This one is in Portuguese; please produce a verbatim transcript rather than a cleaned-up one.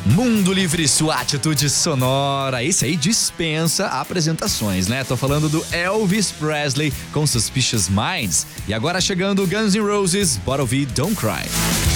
Mundo Livre, sua atitude sonora. Esse aí dispensa apresentações, né? Tô falando do Elvis Presley com Suspicious Minds. E agora chegando Guns N' Roses, Bottle V, Don't Cry.